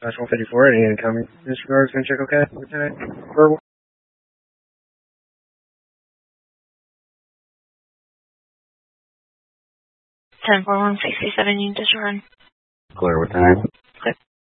Dispatch 154, any incoming disregards, gonna check okay, Lieutenant? Verbal. 10-4-1-67, you disregard. Clear, Lieutenant. Clear.